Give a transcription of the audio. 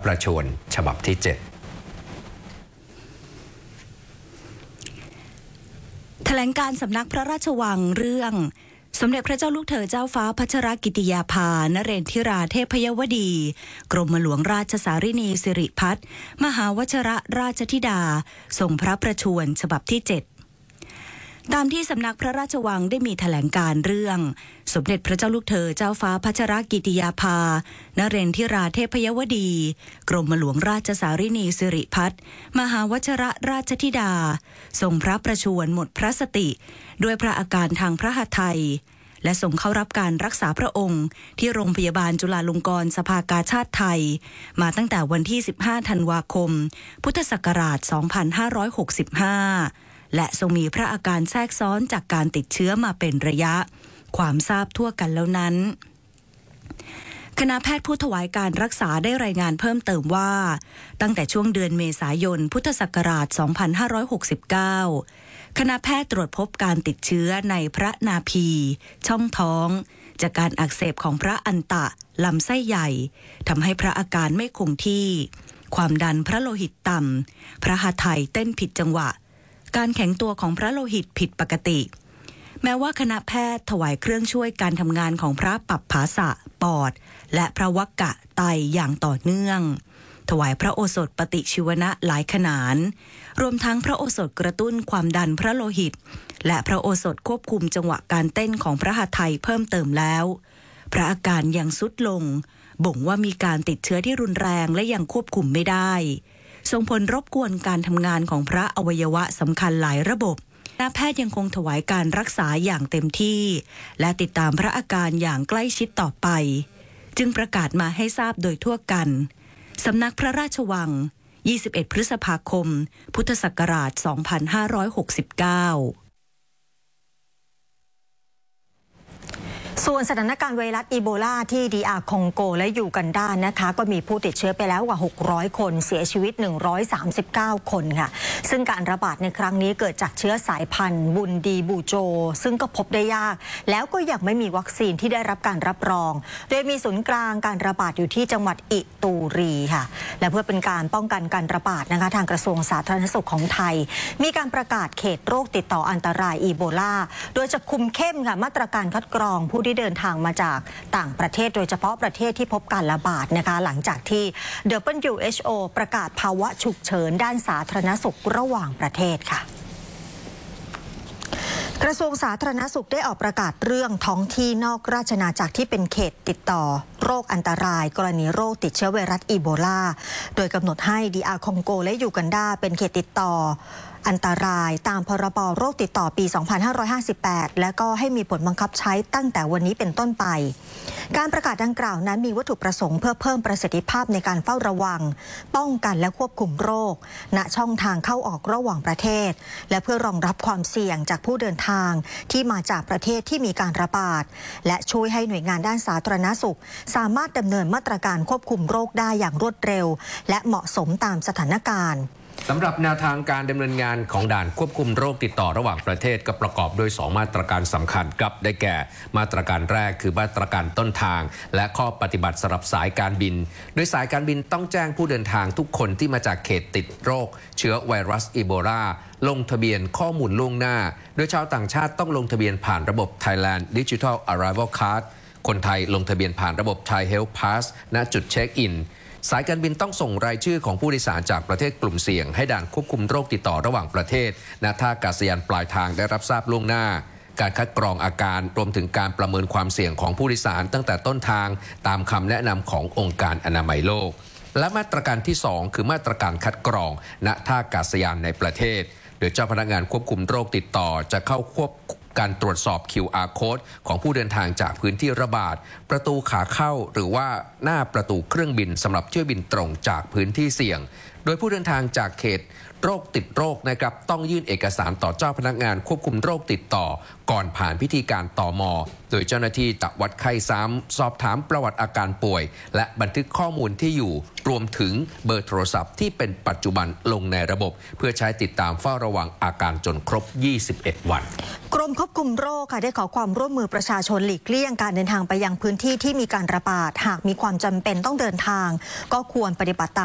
ประชวรฉบับที่ 7 แถลงการสำนักพระราชวังเรื่องสมเด็จพระเจ้าลูกเธอเจ้าฟ้าพัชรกิติยาภานเรนทิราเทพยวดีกรมหลวงราชสารินีสิริพัฒน์มหาวชิรราชธิดาทรงพระประชวรฉบับที่ 7ตามที่สำนักพระราชวังได้มีแถลงการเรื่องสมเด็จพระเจ้าลูกเธอเจ้าฟ้าพัชรกิติยาภานเรนทิราเทพยวดีกรมหลวงราชสารินีสิริพัฒน์มหาวชิรราชธิดาทรงพระประชวรหมดพระสติด้วยพระอาการทางพระหัตถ์ไทยและทรงเข้ารับการรักษาพระองค์ที่โรงพยาบาลจุฬาลงกรณ์สภากาชาดไทยมาตั้งแต่วันที่15ธันวาคมพุทธศักราช2565และทรงมีพระอาการแทรกซ้อนจากการติดเชื้อมาเป็นระยะความทราบทั่วกันแล้วนั้นคณะแพทย์ผู้ถวายการรักษาได้รายงานเพิ่มเติมว่าตั้งแต่ช่วงเดือนเมษายนพุทธศักราช2569คณะแพทย์ตรวจพบการติดเชื้อในพระนาภีช่องท้องจากการอักเสบของพระอันตะลำไส้ใหญ่ทำให้พระอาการไม่คงที่ความดันพระโลหิตต่ำพระหัตถ์ไทยเต้นผิดจังหวะการแข็งตัวของพระโลหิตผิดปกติแม้ว่าคณะแพทย์ถวายเครื่องช่วยการทำงานของพระปัปภาสะปอดและพระวักกะไตอย่างต่อเนื่องถวายพระโอสถปฏิชีวนะหลายขนานรวมทั้งพระโอสถกระตุ้นความดันพระโลหิตและพระโอสถควบคุมจังหวะการเต้นของพระหัตถ์ไทยเพิ่มเติมแล้วพระอาการยังทรุดลงบ่งว่ามีการติดเชื้อที่รุนแรงและยังควบคุมไม่ได้ส่งผลรบกวนการทำงานของพระอวัยวะสำคัญหลายระบบคณะแพทย์ยังคงถวายการรักษาอย่างเต็มที่และติดตามพระอาการอย่างใกล้ชิดต่อไปจึงประกาศมาให้ทราบโดยทั่วกันสำนักพระราชวัง21พฤษภาคมพุทธศักราช2569 ส่วนสถานการณ์ไวรัสอีโบลาที่DRคองโกและยูกันดานะคะก็มีผู้ติดเชื้อไปแล้วกว่า600คนเสียชีวิต139คนค่ะซึ่งการระบาดในครั้งนี้เกิดจากเชื้อสายพันธุ์บุนดีบูโจซึ่งก็พบได้ยากแล้วก็ยังไม่มีวัคซีนที่ได้รับการรับรองโดยมีศูนย์กลางการระบาดอยู่ที่จังหวัดอิตูรีค่ะและเพื่อเป็นการป้องกันการระบาดนะคะทางกระทรวงสาธารณสุขของไทยมีการประกาศเขตโรคติดต่ออันตรายอีโบลาโดยจะคุมเข้มค่ะมาตรการคัดกรองผู้ที่เดินทางมาจากต่างประเทศโดยเฉพาะประเทศที่พบการระบาดนะคะหลังจากที่ WHO ประกาศภาวะฉุกเฉินด้านสาธารณสุขระหว่างประเทศค่ะกระทรวงสาธารณสุขได้ออกประกาศเรื่องท้องที่นอกราชอาณาจักรที่เป็นเขตติดต่อโรคอันตรายกรณีโรคติดเชื้อไวรัสอีโบลาโดยกำหนดให้DRคองโกและยูกันดาเป็นเขตติดต่ออันตรายตามพรบโรคติดต่อปี 2558 และก็ให้มีผลบังคับใช้ตั้งแต่วันนี้เป็นต้นไปการประกาศดังกล่าวนั้นมีวัตถุประสงค์เพื่อเพิ่มประสิทธิภาพในการเฝ้าระวังป้องกันและควบคุมโรคณช่องทางเข้าออกระหว่างประเทศและเพื่อรองรับความเสี่ยงจากผู้เดินทางที่มาจากประเทศที่มีการระบาดและช่วยให้หน่วยงานด้านสาธารณสุขสามารถดำเนินมาตรการควบคุมโรคได้อย่างรวดเร็วและเหมาะสมตามสถานการณ์สำหรับแนวทางการดำเนินงานของด่านควบคุมโรคติดต่อระหว่างประเทศก็ประกอบด้วย2มาตรการสำคัญครับได้แก่มาตรการแรกคือมาตรการต้นทางและข้อปฏิบัติสำหรับสายการบินโดยสายการบินต้องแจ้งผู้เดินทางทุกคนที่มาจากเขตติดโรคเชื้อไวรัสอีโบลาลงทะเบียนข้อมูลล่วงหน้าโดยชาวต่างชาติต้องลงทะเบียนผ่านระบบ Thailand Digital Arrival Card คนไทยลงทะเบียนผ่านระบบ Thai Health Pass ณจุดเช็คอินสายการบินต้องส่งรายชื่อของผู้โดยสารจากประเทศกลุ่มเสี่ยงให้ด่านควบคุมโรคติดต่อระหว่างประเทศณท่าอากาศยานปลายทางได้รับทราบล่วงหน้าการคัดกรองอาการรวมถึงการประเมินความเสี่ยงของผู้โดยสารตั้งแต่ต้นทางตามคำแนะนำขององค์การอนามัยโลกและมาตรการที่2คือมาตรการคัดกรองณท่าอากาศยานในประเทศโดยเจ้าพนักงานควบคุมโรคติดต่อจะเข้าควบการตรวจสอบ QR Code ของผู้เดินทางจากพื้นที่ระบาดประตูขาเข้าหรือว่าหน้าประตูเครื่องบินสำหรับเที่ยวบินตรงจากพื้นที่เสี่ยงโดยผู้เดินทางจากเขตโรคติดโรคนะครับต้องยื่นเอกสารต่อเจ้าพนักงานควบคุมโรคติดต่อก่อนผ่านพิธีการตม.โดยเจ้าหน้าที่จะวัดไข้ซ้ำสอบถามประวัติอาการป่วยและบันทึกข้อมูลที่อยู่รวมถึงเบอร์โทรศัพท์ที่เป็นปัจจุบันลงในระบบเพื่อใช้ติดตามเฝ้าระวังอาการจนครบ21วันกรมควบคุมโรคค่ะได้ขอความร่วมมือประชาชนหลีกเลี่ยงการเดินทางไปยังพื้นที่ที่มีการระบาดหากมีความจำเป็นต้องเดินทางก็ควรปฏิบัติตาม